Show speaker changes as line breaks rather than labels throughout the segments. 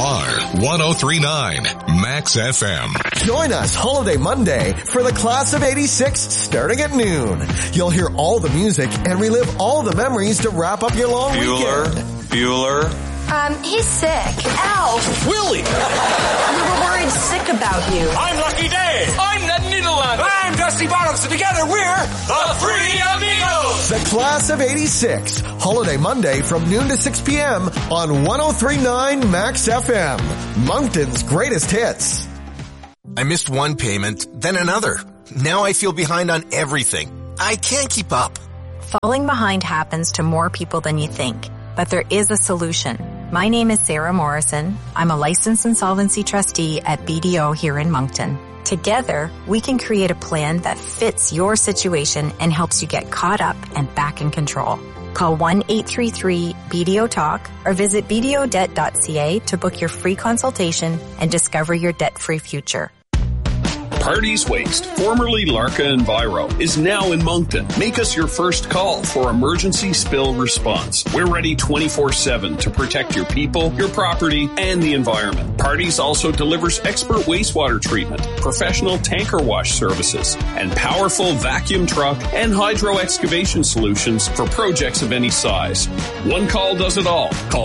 are 103.9 Max FM.
Join us Holiday Monday for the Class of 86 starting at noon. You'll hear all the music and relive all the memories to wrap up your long weekend.
Bueller.
He's sick. Ow!
Willie!
We were worried sick about you.
I'm Lucky Day. I'm Ned Niederland. I'm Dusty Bottoms. And together we're the Three Amigos.
The Class of 86. Holiday Monday from noon to 6 p.m. on 103.9 Max FM. Moncton's greatest hits.
I missed one payment, then another. Now I feel behind on everything. I can't keep up.
Falling behind happens to more people than you think, but there is a solution. My name is Sarah Morrison. I'm a licensed insolvency trustee at BDO here in Moncton. Together, we can create a plan that fits your situation and helps you get caught up and back in control. Call 1-833-BDO-TALK or visit bdodebt.ca to book your free consultation and discover your debt-free future.
Parties Waste, formerly Larka Enviro, is now in Moncton. Make us your first call for emergency spill response. We're ready 24/7 to protect your people, your property, and the environment. Parties also delivers expert wastewater treatment, professional tanker wash services, and powerful vacuum truck and hydro excavation solutions for projects of any size. One call does it all. Call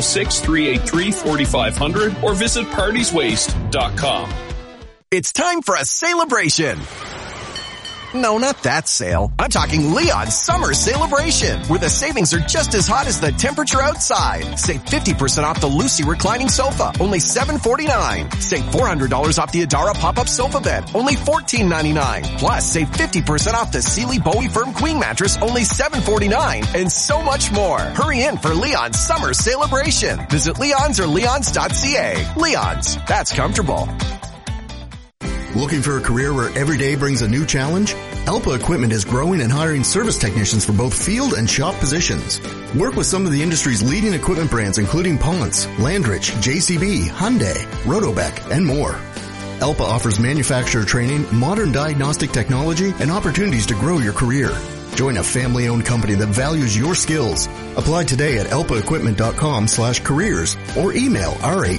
506-383-4500 or visit partieswaste.com.
It's time for a celebration. No, not that sale. I'm talking Leon's Summer Celebration, where the savings are just as hot as the temperature outside. Save 50% off the Lucy reclining sofa, only $749. Save $400 off the Adara pop-up sofa bed, only $14.99. Plus, save 50% off the Sealy Bowie Firm Queen mattress, only $749, and so much more. Hurry in for Leon's Summer Celebration. Visit Leon's or leons.ca. Leon's, that's comfortable.
Looking for a career where every day brings a new challenge? Elpa Equipment is growing and hiring service technicians for both field and shop positions. Work with some of the industry's leading equipment brands including Ponce, Landrich, JCB, Hyundai, Rotobeck, and more. Elpa offers manufacturer training, modern diagnostic technology, and opportunities to grow your career. Join a family-owned company that values your skills. Apply today at elpaequipment.com/careers or email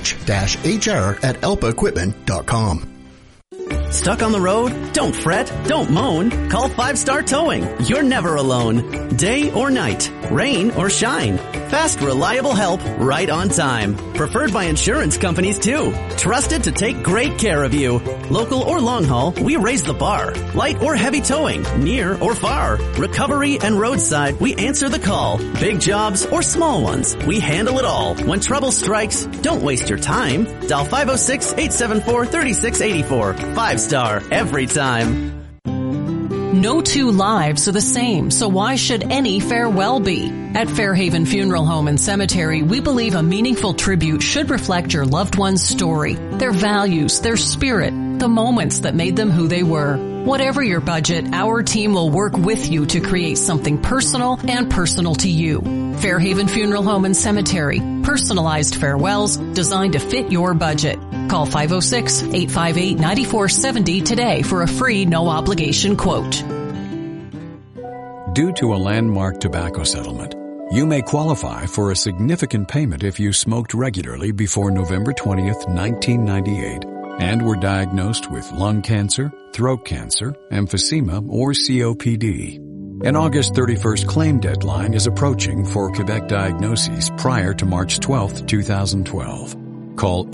rh-hr@elpaequipment.com.
Stuck on the road? Don't fret, don't moan. Call 5 Star Towing. You're never alone. Day or night, rain or shine. Fast, reliable help right on time. Preferred by insurance companies too. Trusted to take great care of you. Local or long haul, we raise the bar. Light or heavy towing, near or far. Recovery and roadside, we answer the call. Big jobs or small ones, we handle it all. When trouble strikes, don't waste your time. Dial 506-874-3684. 5 Star, every time.
No two lives are the same, so why should any farewell be? At Fairhaven Funeral Home and Cemetery, we believe a meaningful tribute should reflect your loved one's story, their values, their spirit, the moments that made them who they were. Whatever your budget, our team will work with you to create something personal and personal to you. Fairhaven Funeral Home and Cemetery. Personalized farewells designed to fit your budget. Call 506-858-9470 today for a free no-obligation quote.
Due to a landmark tobacco settlement, you may qualify for a significant payment if you smoked regularly before November 20th, 1998, and were diagnosed with lung cancer, throat cancer, emphysema, or COPD. An August 31st claim deadline is approaching for Quebec diagnoses prior to March 12th, 2012. Call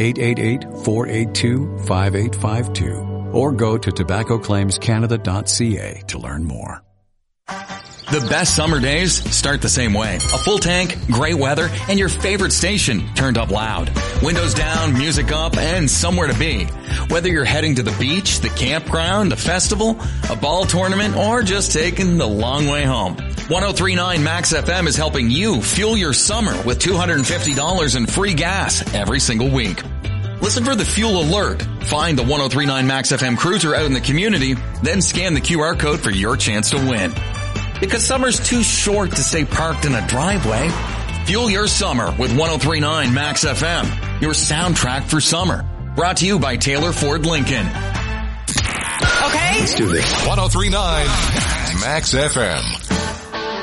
888-482-5852 or go to tobaccoclaimscanada.ca to learn more.
The best summer days start the same way. A full tank, great weather, and your favorite station turned up loud. Windows down, music up, and somewhere to be. Whether you're heading to the beach, the campground, the festival, a ball tournament, or just taking the long way home. 103.9 Max FM is helping you fuel your summer with $250 in free gas every single week. Listen for the fuel alert. Find the 103.9 Max FM cruiser out in the community, then scan the QR code for your chance to win. Because summer's too short to stay parked in a driveway. Fuel your summer with 103.9 Max FM, your soundtrack for summer. Brought to you by Taylor Ford Lincoln.
Okay.
Let's do this. 103.9 Max FM.